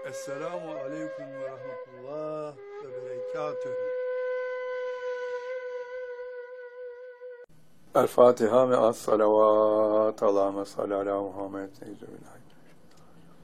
Esselamu aleyküm ve rahmetullah ve berekatühü. El Fatiha ve as-salavat. Allahümme salli ala Muhammed.